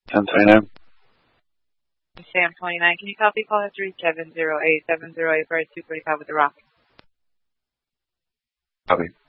1029. Sam 29, can you copy caller 3708 708 for 245 with the rock? Copy.